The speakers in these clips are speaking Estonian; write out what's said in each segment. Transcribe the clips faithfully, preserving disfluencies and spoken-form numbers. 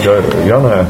Jane,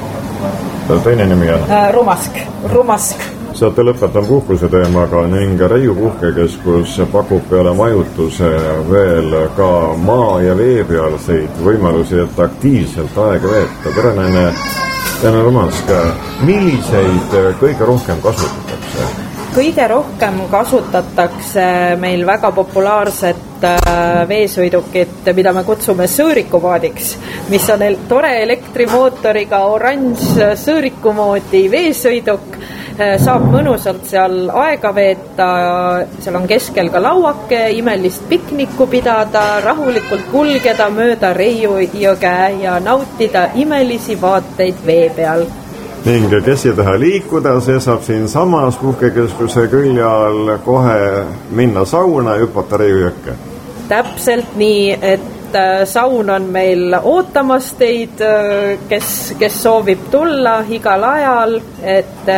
teine nimi on? Rumask, Rumask. Saate lõpetan puhkuse teemaga ning Reiu puhkekeskus pakub peale majutuse veel ka maa- ja veepealseid võimalusi, et aktiivselt aega veeta. Perenaine Jane Rumask, milliseid kõige rohkem kasutatakse? Kõige rohkem kasutatakse meil väga populaarset veesõidukit, mida me kutsume sõõrikupaadiks, mis on tore elektrimootoriga oranž sõõrikumoodi veesõiduk. Saab mõnusalt seal aega veeta, seal on keskel ka lauake, imelist pikniku pidada, rahulikult kulgeda mööda Reiu jõge ja nautida imelisi vaateid vee peal. Ning kes ei taha liikuda, see saab siin samas puhkekeskuse külje all kohe minna sauna ja hüpata Reiu jõkke. Täpselt nii, et saun on meil ootamas teid, kes, kes soovib tulla igal ajal, et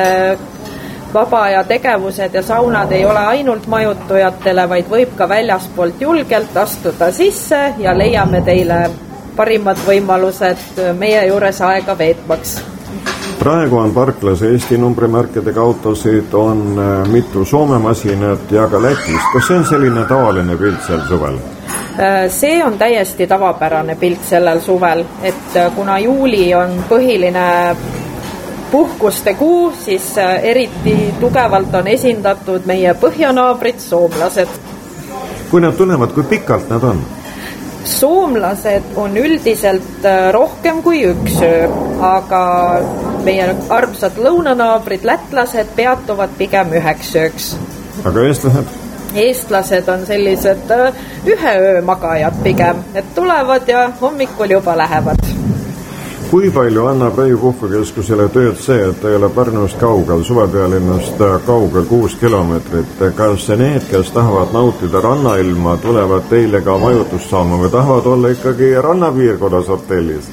vaba ja tegevused ja saunad ei ole ainult majutujatele, vaid võib ka väljaspoolt julgelt astuda sisse ja leiame teile parimad võimalused meie juures aega veetmaks. Praegu on parklas Eesti numbrimärkidega autosid, on mitu Soome masinat ja ka Lätist. Kas see on selline tavaline pilt seal suvel? See on täiesti tavapärane pilt sellel suvel, et kuna juuli on põhiline puhkuste kuu, siis eriti tugevalt on esindatud meie põhjanaabrid, soomlased. Kui nad tulevad, kui pikalt nad on? Soomlased on üldiselt rohkem kui üks öö, aga meie armsad lõunanaabrid, lätlased peatuvad pigem üheks ööks. Aga eestlased? Eestlased on sellised ühe öö magajad pigem, et tulevad ja hommikul juba lähevad. Kui palju annab Reiu puhkekeskusele tööd see, et ei ole Pärnust kaugel, suvepealinnast kaugel kuus kilomeetrit? Kas need, kes tahavad nautida rannailma, tulevad teile ka majutust saama või tahavad olla ikkagi rannapiirkonnas hotellis?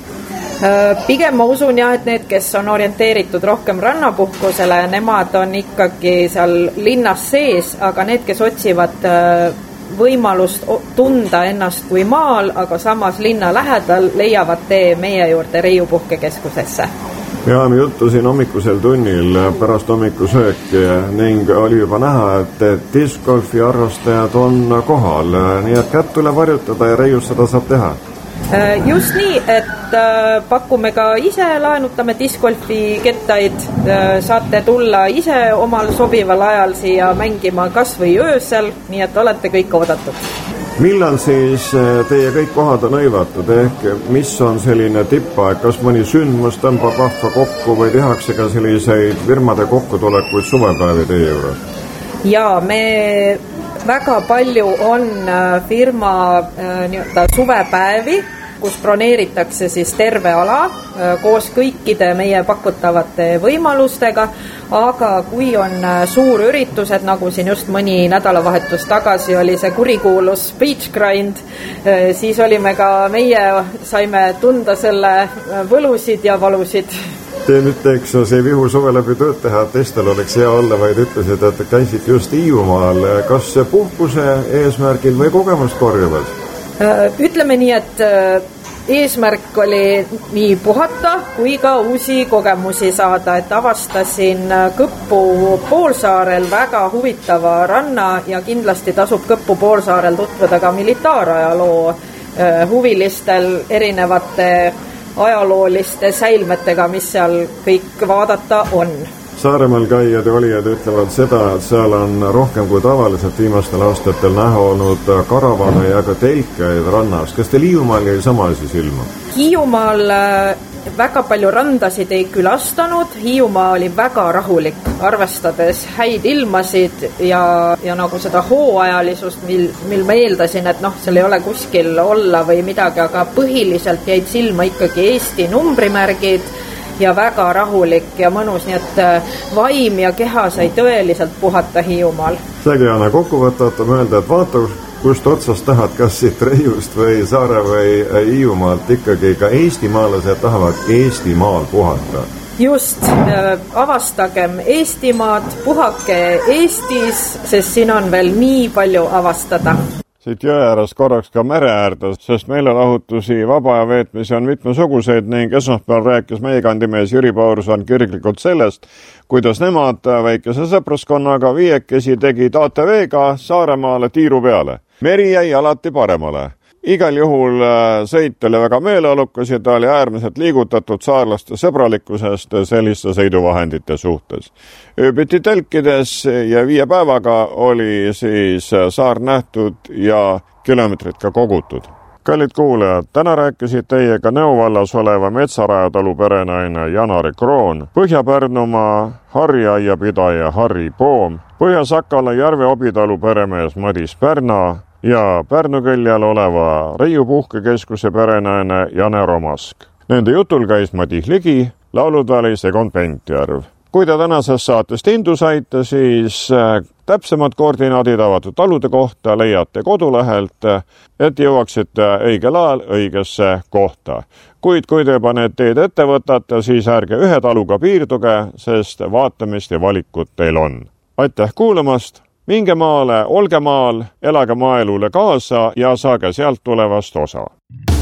Pigem ma usun jah, et need, kes on orienteeritud rohkem rannapuhkusele, nemad on ikkagi seal linnas sees, aga need, kes otsivad võimalust tunda ennast kui maal, aga samas linna lähedal, leiavad tee meie juurde Reiu puhkekeskusesse. Ja me juttu siin hommikusel tunnil pärast hommikusööki ning oli juba näha, et discgolfi arvastajad on kohal, nii et kätt tuleb varjutada ja Reius seda saab teha. Just nii, et pakume ka ise, laenutame discgolfi kettaid, saate tulla ise omal sobival ajal siia mängima kas või öösel, nii et olete kõik oodatud. Millal siis teie kõik kohad on õivatud, ehk mis on selline tippaeg, kas mõni sündmus tõmbab rahva kokku või tehakse ka selliseid firmade kokkutulekuid suvepäevi teie juures? Jaa, me väga palju on firma nii-öelda suvepäevi, kus broneeritakse siis terve ala koos kõikide meie pakutavate võimalustega, aga kui on suurüritused, nagu siin just mõni nädalavahetus tagasi oli see kurikuulus Beach Grind, siis olime ka meie, saime tunda selle võlusid ja valusid. Te nüüd teeks see Vihu suve läbi tööd teha, et teistel oleks hea olla, vaid ütlesid, et käisid just Hiiumaal. Kas puhkuse eesmärgil või kogemust korjumas? Ütleme nii, et eesmärk oli nii puhata kui ka uusi kogemusi saada, et avastasin Kõppu poolsaarel väga huvitava ranna ja kindlasti tasub Kõppu poolsaarel tutvuda ka militaarajaloo huvilistel erinevate ajalooliste säilmetega, mis seal kõik vaadata on. Saaremaal käijad ja olijad ütlevad seda, et seal on rohkem kui tavaliselt viimastel aastatel näha olnud karavane ja ka telkeid rannas. Kas teil Hiiumaal jäi sama asi silma? Hiiumaal väga palju randasid ei külastanud, Hiiumaa oli väga rahulik, arvestades häid ilmasid ja, ja nagu seda hooajalisust, mil, mil ma eeldasin, et noh, seal ei ole kuskil olla või midagi, aga põhiliselt jäid silma ikkagi Eesti numbrimärgid ja väga rahulik ja mõnus, nii et vaim ja keha sai tõeliselt puhata Hiiumaal. Seegi Anna kokku võtta, mõelda, et vaata, kust otsast tahad, kas siit Reiust või Saare või Hiiumaalt, ikkagi ka eestimaalased tahavad Eestimaal puhata. Just, avastagem Eestimaad, puhake Eestis, sest siin on veel nii palju avastada. siit jõe ääres korraks ka mere äärde, sest meelelahutusi vaba aja veetmisi on mitmesuguseid ning esmaspäeval rääkis meie kandimees Jüri Paurson kirglikult sellest, kuidas nemad väikese sõpruskonnaga viiekesi tegid A T V-ga Saaremaale tiiru peale. Meri jäi alati paremale. Igal juhul sõit oli väga meeleolukas ja ta oli äärmiselt liigutatud saarlaste sõbralikkusest selliste sõiduvahendite suhtes. Ööbiti telkides ja viie päevaga oli siis saar nähtud ja kilomeetrid ka kogutud. Kallid kuulajad, täna rääkisid teiega Nõuvallas oleva Metsarajatalu perenaine Janari Kroon, Põhja-Pärnumaa harriaiapidaja Harri Poom, Põhja-Sakala Järve Obitalu peremees Madis Pärna ja Pärnu küljel oleva Reiu puhkekeskuse perenaine Jane Romask. Nende jutul käis Madis Ligi, laulud oli Segon Pentjärv. Kui te tänasest saatest indu saite, siis täpsemad koordinaadid avatud talude kohta leiate kodulehelt, et jõuaksite õigel ajal õigesse kohta. Kuid kui te juba need teed ette võtate, siis ärge ühe taluga piirduge, sest vaatamist ja valikut teil on. Aitäh kuulamast! Minge maale, olge maal, elage maaelule kaasa ja saage sealt tulevast osa.